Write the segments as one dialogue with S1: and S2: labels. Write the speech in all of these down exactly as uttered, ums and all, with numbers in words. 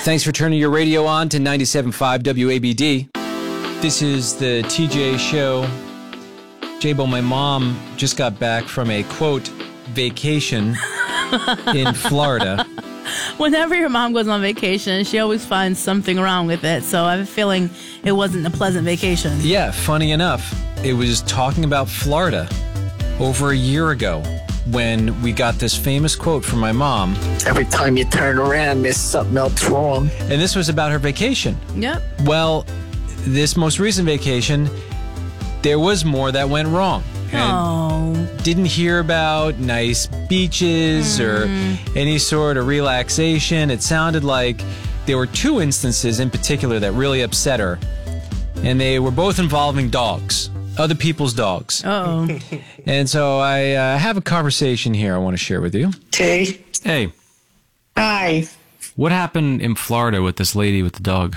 S1: Thanks for turning your radio on to ninety-seven point five W A B D. This is the T J Show. J-Bo, my mom just got back from a, quote, vacation in Florida.
S2: Whenever your mom goes on vacation, she always finds something wrong with it. So I have a feeling it wasn't a pleasant vacation.
S1: Yeah, funny enough, it was talking about Florida over a year ago when we got this famous quote from my mom.
S3: Every time you turn around, there's something else wrong.
S1: And this was about her vacation.
S2: Yep.
S1: Well, this most recent vacation, there was more that went wrong. And
S2: oh.
S1: Didn't hear about nice beaches mm. or any sort of relaxation. It sounded like there were two instances in particular that really upset her. And they were both involving dogs. Other people's dogs.
S2: Uh-oh.
S1: And so I uh, have a conversation here I want to share with you.
S3: Hey.
S1: Hey.
S3: Hi.
S1: What happened in Florida with this lady with the dog?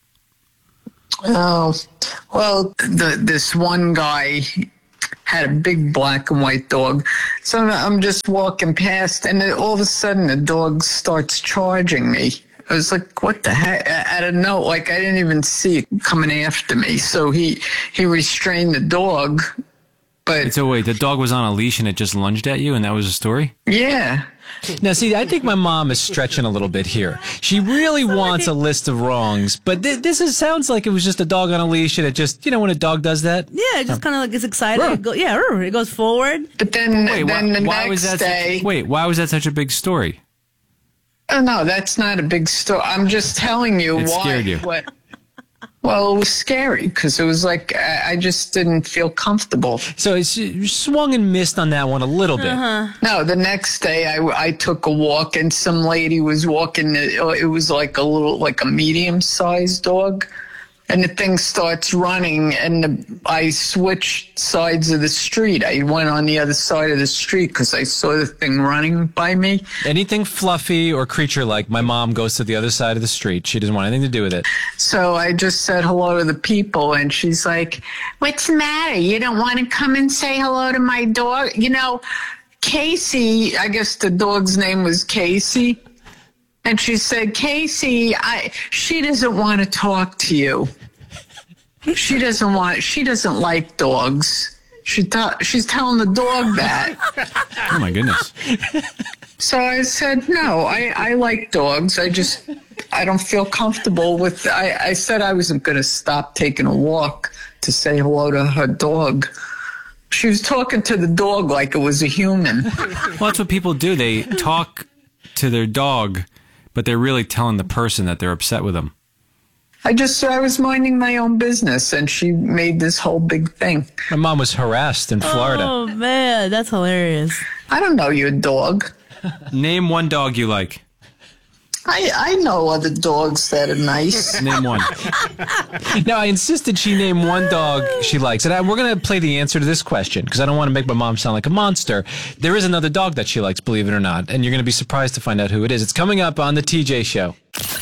S3: Oh, well, the, this one guy had a big black and white dog. So I'm just walking past, and then all of a sudden the dog starts charging me. I was like, what the heck? I don't know. Like, I didn't even see it coming after me. So he, he restrained the dog. But
S1: so wait, the dog was on a leash and it just lunged at you, and that was the story?
S3: Yeah.
S1: Now, see, I think my mom is stretching a little bit here. She really wants a list of wrongs, but th- this is, sounds like it was just a dog on a leash, and it just, you know, when a dog does that?
S2: Yeah, it just kind of like gets excited. It go, yeah, it goes forward.
S3: But then,
S1: wait,
S3: then
S1: why,
S3: the
S1: why
S3: next
S1: was that
S3: day...
S1: Such, wait, why was that such a big story?
S3: Oh, no, that's not a big story. I'm just telling you
S1: it
S3: why.
S1: Scared you.
S3: What, well, it was scary because it was like I, I just didn't feel comfortable.
S1: So it's, you swung and missed on that one a little bit.
S2: Uh-huh.
S3: No, the next day I, I took a walk and some lady was walking. It was like a little, like a medium-sized dog. And the thing starts running, and the, I switched sides of the street. I went on the other side of the street because I saw the thing running by me.
S1: Anything fluffy or creature-like, my mom goes to the other side of the street. She doesn't want anything to do with it.
S3: So I just said hello to the people, and she's like, what's the matter? You don't want to come and say hello to my dog? You know, Casey, I guess the dog's name was Casey. And she said, Casey, I, she doesn't want to talk to you. She doesn't want, she doesn't like dogs. She th- she's telling the dog that.
S1: Oh, my goodness.
S3: So I said, no, I, I like dogs. I just, I don't feel comfortable with, I, I said I wasn't going to stop taking a walk to say hello to her dog. She was talking to the dog like it was a human.
S1: Well, that's what people do. They talk to their dog, but they're really telling the person that they're upset with them.
S3: I just, I was minding my own business, and she made this whole big thing.
S1: My mom was harassed in Florida.
S2: Oh, man, that's hilarious. I
S3: don't know your dog.
S1: Name one dog you like.
S3: I, I know other dogs that are nice.
S1: Name one. Now, I insisted she name one dog she likes. And I, we're going to play the answer to this question because I don't want to make my mom sound like a monster. There is another dog that she likes, believe it or not. And you're going to be surprised to find out who it is. It's coming up on the T J Show.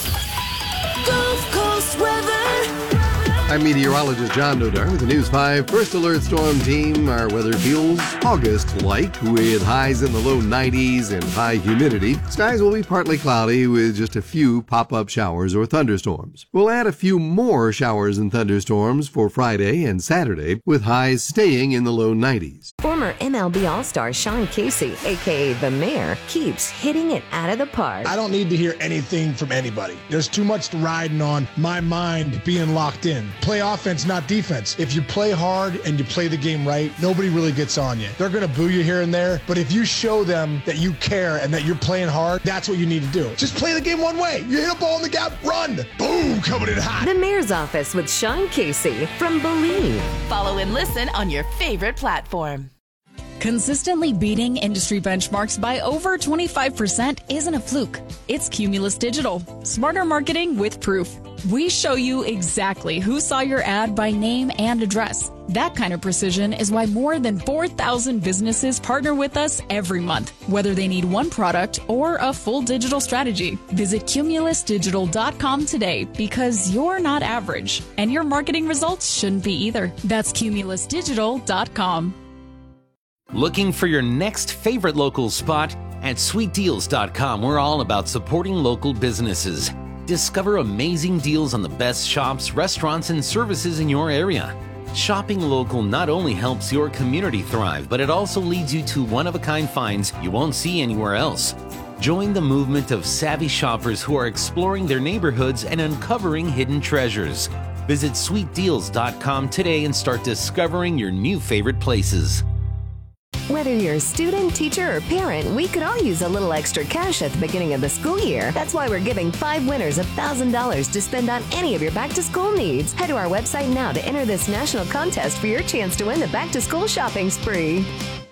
S4: I'm meteorologist John Nodar with the News five First Alert Storm Team. Our weather feels August-like with highs in the low nineties and high humidity. Skies will be partly cloudy with just a few pop-up showers or thunderstorms. We'll add a few more showers and thunderstorms for Friday and Saturday with highs staying in the low nineties.
S5: Former M L B All-Star Sean Casey, a k a. The Mayor, keeps hitting it out of the park.
S6: I don't need to hear anything from anybody. There's too much riding on my mind being locked in. Play offense, not defense. If you play hard and you play the game right, nobody really gets on you. They're going to boo you here and there, but if you show them that you care and that you're playing hard, that's what you need to do. Just play the game one way. You hit a ball in the gap, run. Boom, coming in hot.
S5: The Mayor's Office with Sean Casey from Believe.
S7: Follow and listen on your favorite platform.
S8: Consistently beating industry benchmarks by over twenty-five percent isn't a fluke. It's Cumulus Digital. Smarter marketing with proof. We show you exactly who saw your ad by name and address. That kind of precision is why more than four thousand businesses partner with us every month, whether they need one product or a full digital strategy. Visit cumulus digital dot com today because you're not average, and your marketing results shouldn't be either. That's cumulus digital dot com.
S9: Looking for your next favorite local spot? At sweet deals dot com, we're all about supporting local businesses. Discover amazing deals on the best shops, restaurants, and services in your area. Shopping local not only helps your community thrive, but it also leads you to one-of-a-kind finds you won't see anywhere else. Join the movement of savvy shoppers who are exploring their neighborhoods and uncovering hidden treasures. Visit sweet deals dot com today and start discovering your new favorite places.
S5: Whether you're a student, teacher, or parent, we could all use a little extra cash at the beginning of the school year. That's why we're giving five winners one thousand dollars to spend on any of your back-to-school needs. Head to our website now to enter this national contest for your chance to win the back-to-school shopping spree.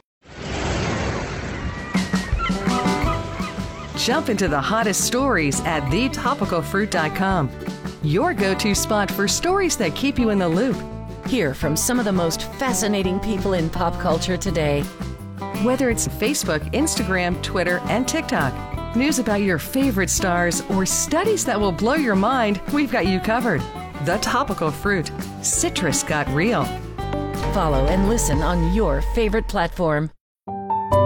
S10: Jump into the hottest stories at the topical fruit dot com. Your go-to spot for stories that keep you in the loop.
S11: Hear from some of the most fascinating people in pop culture today.
S10: Whether it's Facebook, Instagram, Twitter, and TikTok, news about your favorite stars, or studies that will blow your mind, we've got you covered. The Topical Fruit. Citrus got real.
S11: Follow and listen on your favorite platform.